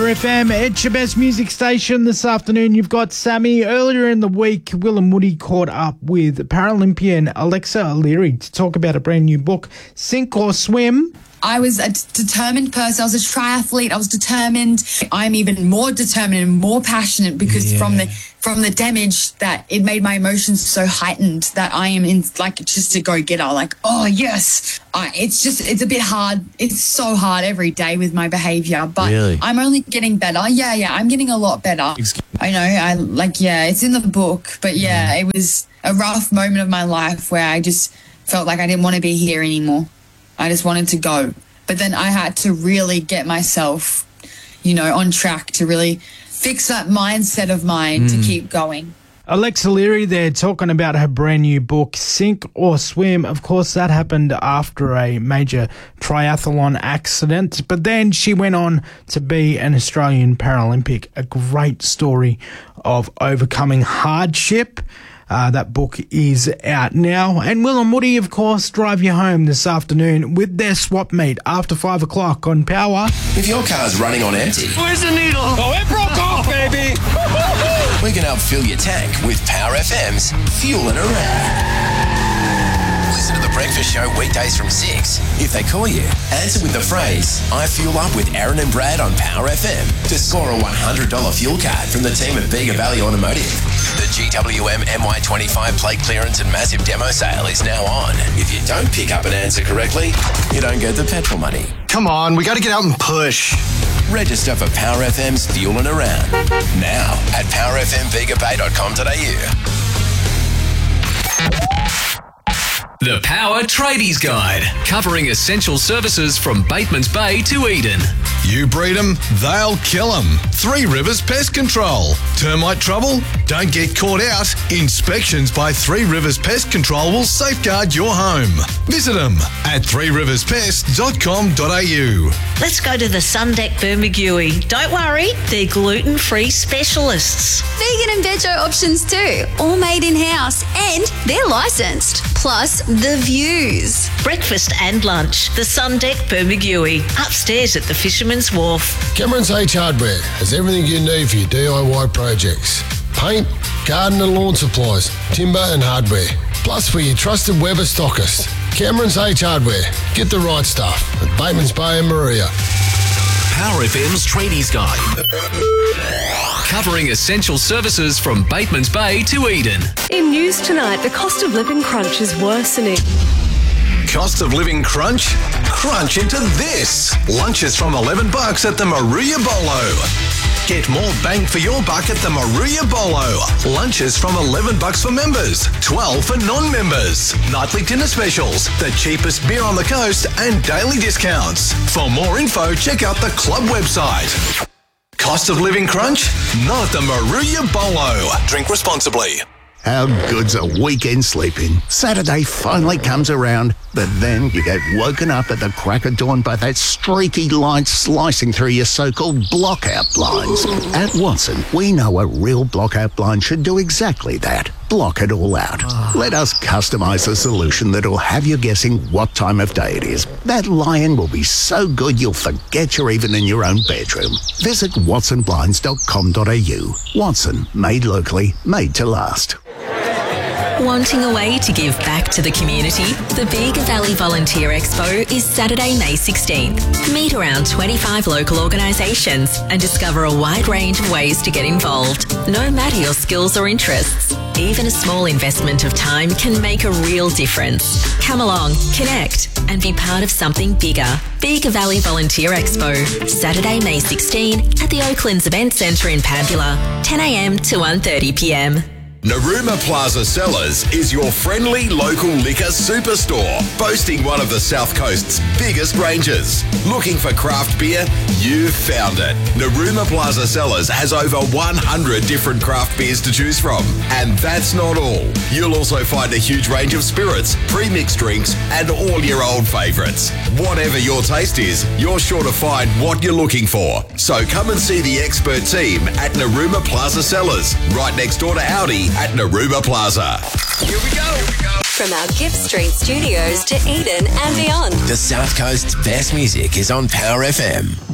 Power FM. It's your best music station this afternoon. You've got Sammy. Earlier in the week, Will and Woody caught up with Paralympian Alexa O'Leary to talk about a brand new book, Sink or Swim. I was a determined person. I was a triathlete. I was determined. I'm even more determined and more passionate because from the damage that it made my emotions so heightened that I am in like just a go-getter. Like, oh yes. It's a bit hard. It's so hard every day with my behavior, but really? I'm only getting better. Yeah. I'm getting a lot better. I know. It's in the book, but it was a rough moment of my life where I just felt like I didn't want to be here anymore. I just wanted to go. But then I had to really get myself, on track to really fix that mindset of mine to keep going. Alexa Leary there talking about her brand new book, Sink or Swim. Of course, that happened after a major triathlon accident, but then she went on to be an Australian Paralympic. A great story of overcoming hardship. That book is out now. And Will and Woody, of course, drive you home this afternoon with their swap meet after 5 o'clock on Power. If your car's running on empty... Where's the needle? Oh, it broke off, baby! We can help fill your tank with Power FM's Fuelin' Around. Listen to The Breakfast Show weekdays from 6. If they call you, answer with the phrase, I fuel up with Aaron and Brad on Power FM to score a $100 fuel card from the team at Bega Valley Automotive. The GWM MY25 plate clearance and massive demo sale is now on. If you don't pick up an answer correctly, you don't get the petrol money. Come on, we got to get out and push. Register for Power FM's Fuelin' Around now at powerfmvegabay.com.au. The Power Tradies Guide, covering essential services from Batemans Bay to Eden. You breed them, they'll kill them. Three Rivers Pest Control. Termite trouble? Don't get caught out. Inspections by Three Rivers Pest Control will safeguard your home. Visit them at threeriverspest.com.au. Let's go to the Sundeck Bermagui. Don't worry, they're gluten-free specialists. Vegan and veggie options too, all made in-house, and they're licensed. Plus, the views. Breakfast and lunch. The Sundeck Bermagui. Upstairs at the Fisherman's Wharf. Cameron's H Hardware has everything you need for your DIY projects. Paint, garden and lawn supplies, timber and hardware. Plus for your trusted Weber stockist. Cameron's H Hardware. Get the right stuff at Batemans Bay and Maria. Power FM's Tradies Guide, covering essential services from Batemans Bay to Eden. In news tonight, the cost of living crunch is worsening. Cost of living crunch? Crunch into this. Lunches from $11 at the Maruya Bolo. Get more bang for your buck at the Maruya Bolo. Lunches from $11 for members, $12 for non-members. Nightly dinner specials, the cheapest beer on the coast, and daily discounts. For more info, check out the club website. Cost of living crunch? Not at the Maruya Bolo. Drink responsibly. How good's a weekend sleeping? Saturday finally comes around, but then you get woken up at the crack of dawn by that streaky light slicing through your so-called blockout blinds. At Watson, we know a real blockout blind should do exactly that. Block it all out. Let us customise a solution that'll have you guessing what time of day it is. That lie-in will be so good you'll forget you're even in your own bedroom. Visit watsonblinds.com.au. Watson, made locally, made to last. Wanting a way to give back to the community? The Bega Valley Volunteer Expo is Saturday, May 16th. Meet around 25 local organisations and discover a wide range of ways to get involved, no matter your skills or interests. Even a small investment of time can make a real difference. Come along, connect, and be part of something bigger. Bega Valley Volunteer Expo, Saturday, May 16 at the Oaklands Event Centre in Pambula, 10 a.m. to 1:30 p.m. Narooma Plaza Cellars is your friendly local liquor superstore, boasting one of the South Coast's biggest ranges. Looking for craft beer? You've found it. Narooma Plaza Cellars has over 100 different craft beers to choose from. And that's not all. You'll also find a huge range of spirits, pre-mixed drinks, and all your old favourites. Whatever your taste is, you're sure to find what you're looking for. So come and see the expert team at Narooma Plaza Cellars, right next door to Audi at Narooma Plaza. Here we go. From our Gift Street studios to Eden and beyond. The South Coast's best music is on Power FM.